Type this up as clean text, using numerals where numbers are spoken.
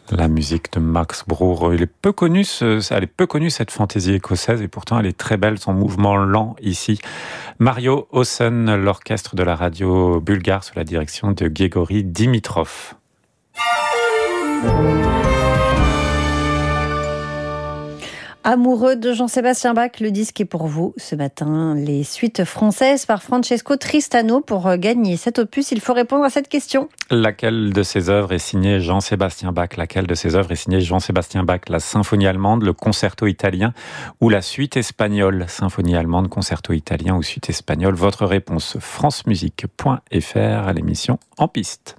La musique de Max Bruch, elle est peu connue cette fantaisie écossaise et pourtant elle est très belle, son mouvement lent ici. Mario Ossen, l'orchestre de la radio bulgare sous la direction de Grigori Dimitrov. Amoureux de Jean-Sébastien Bach, le disque est pour vous ce matin. Les suites françaises par Francesco Tristano. Pour gagner cet opus, il faut répondre à cette question. Laquelle de ses œuvres est signée Jean-Sébastien Bach ? Laquelle de ses œuvres est signée Jean-Sébastien Bach ? La symphonie allemande, le concerto italien ou la suite espagnole ? Symphonie allemande, concerto italien ou suite espagnole ? Votre réponse francemusique.fr à l'émission En Piste.